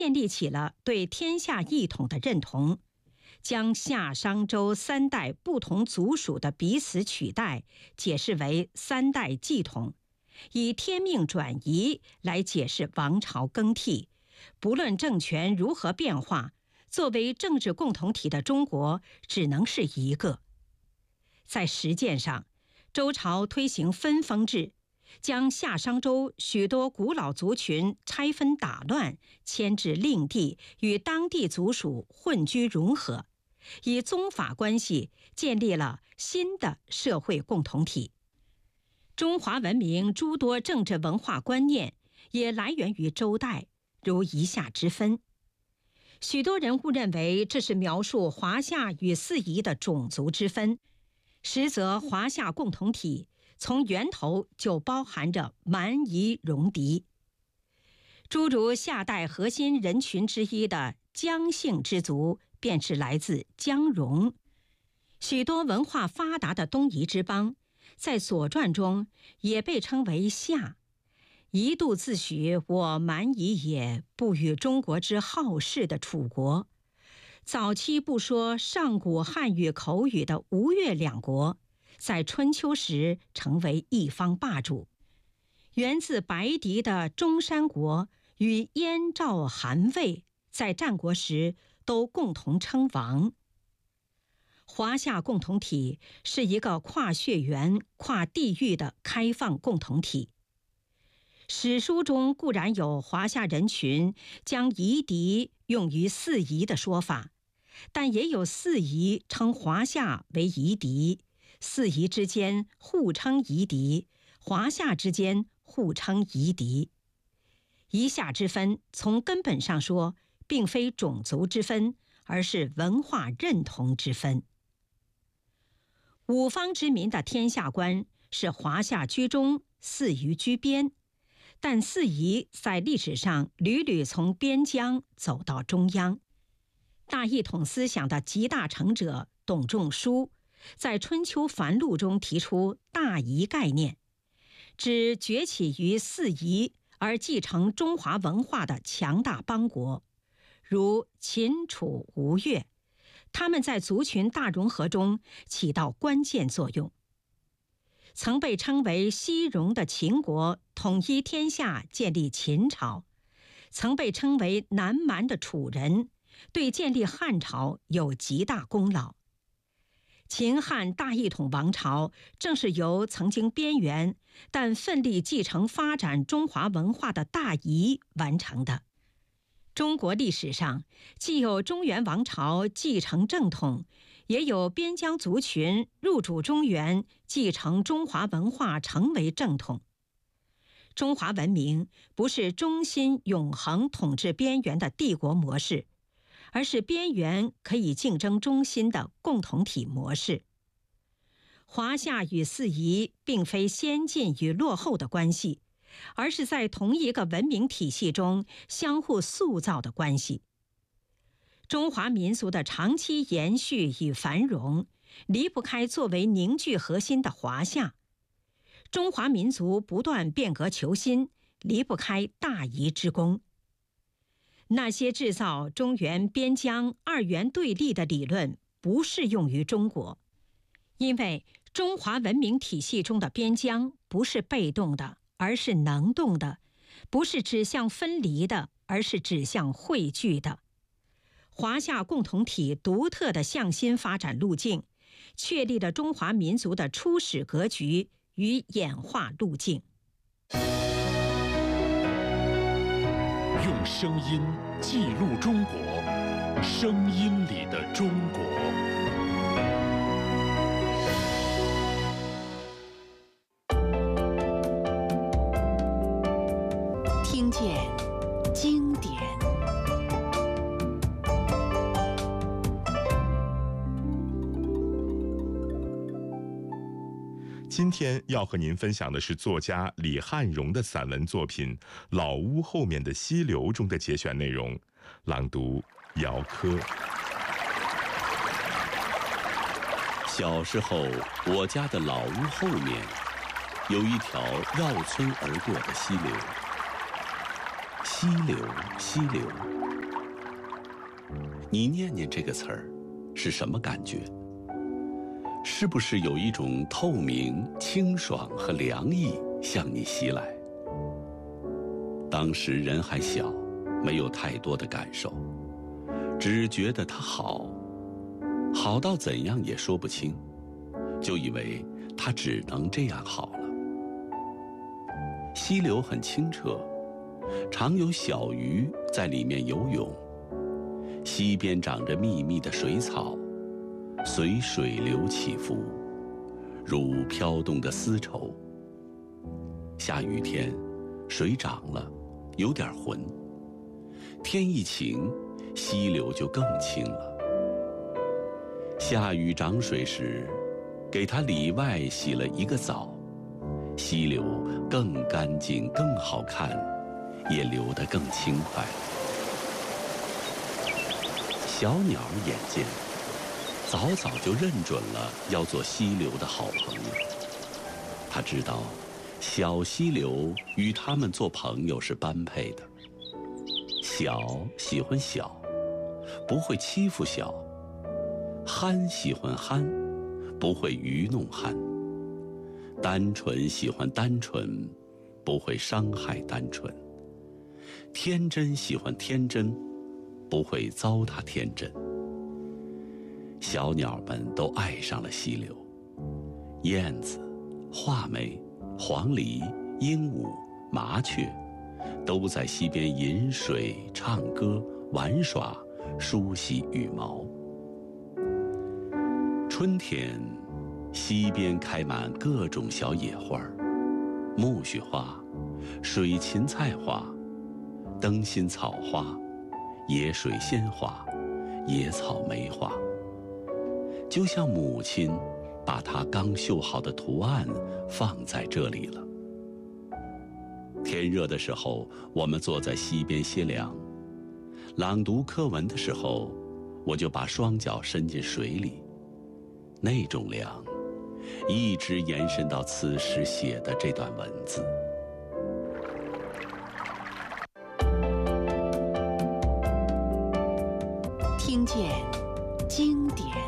建立起了对天下一统的认同，将夏商周三代不同族属的彼此取代解释为三代继统，以天命转移来解释王朝更替。不论政权如何变化，作为政治共同体的中国只能是一个。在实践上，周朝推行分封制，将夏商周许多古老族群拆分打乱，迁至另地，与当地族属混居融合，以宗法关系建立了新的社会共同体。中华文明诸多政治文化观念也来源于周代，如以下之分。许多人误认为这是描述华夏与四夷的种族之分，实则华夏共同体从源头就包含着蛮夷戎狄。诸如夏代核心人群之一的姜姓之族便是来自姜戎。许多文化发达的东夷之邦在《左传》中也被称为夏，一度自诩我蛮夷也，不与中国之好事的楚国。早期不说上古汉语口语的吴越两国，在春秋时成为一方霸主。源自白狄的中山国与燕赵韩魏在战国时都共同称王。华夏共同体是一个跨血缘、跨地域的开放共同体。史书中固然有华夏人群将夷狄用于四夷的说法，但也有四夷称华夏为夷狄，四夷之间互称夷狄，华夏之间互称夷狄。夷夏之分，从根本上说，并非种族之分，而是文化认同之分。五方之民的天下观是华夏居中，四夷居边，但四夷在历史上屡屡从边疆走到中央。大一统思想的集大成者董仲舒在《春秋繁露》中提出大夷概念，指崛起于四夷而继承中华文化的强大邦国，如秦、楚、吴、越，他们在族群大融合中起到关键作用。曾被称为西戎的秦国统一天下，建立秦朝；曾被称为南蛮的楚人对建立汉朝有极大功劳。秦汉大一统王朝正是由曾经边缘但奋力继承发展中华文化的大夷完成的。中国历史上既有中原王朝继承正统，也有边疆族群入主中原，继承中华文化成为正统。中华文明不是中心永恒统治边缘的帝国模式，而是边缘可以竞争中心的共同体模式。华夏与四夷并非先进与落后的关系，而是在同一个文明体系中相互塑造的关系。中华民族的长期延续与繁荣，离不开作为凝聚核心的华夏；中华民族不断变革求新，离不开大夷之功。那些制造中原边疆二元对立的理论不适用于中国，因为中华文明体系中的边疆不是被动的，而是能动的；不是指向分离的，而是指向汇聚的。华夏共同体独特的向心发展路径，确立了中华民族的初始格局与演化路径。 用声音记录中国，声音里的中国。 听见经典。 今天要和您分享的是作家李汉荣的散文作品《老屋后面的溪流》中的节选内容，朗读姚科。 小时候，我家的老屋后面有一条绕村而过的溪流。溪流，溪流， 你念念这个词儿，是什么感觉？是不是有一种透明、清爽和凉意向你袭来？当时人还小，没有太多的感受，只觉得它好，好到怎样也说不清，就以为它只能这样好了。溪流很清澈，常有小鱼在里面游泳，溪边长着密密的水草，随水流起伏，如飘动的丝绸。下雨天，水涨了，有点浑。天一晴，溪流就更清了。下雨涨水时，给它里外洗了一个澡，溪流更干净、更好看，也流得更轻快。小鸟眼尖，早早就认准了要做溪流的好朋友。他知道，小溪流与他们做朋友是般配的。小喜欢小，不会欺负小；憨喜欢憨，不会愚弄憨；单纯喜欢单纯，不会伤害单纯；天真喜欢天真，不会糟蹋天真。小鸟们都爱上了溪流，燕子、画眉、黄鹂、鹦鹉、麻雀，都在溪边饮水、唱歌、玩耍，梳洗羽毛。春天，溪边开满各种小野花，苜蓿花、水芹菜花、灯心草花、野水仙花、野草莓花，就像母亲把她刚绣好的图案放在这里了。天热的时候，我们坐在溪边歇凉；朗读课文的时候，我就把双脚伸进水里。那种凉，一直延伸到此时写的这段文字。 听见经典。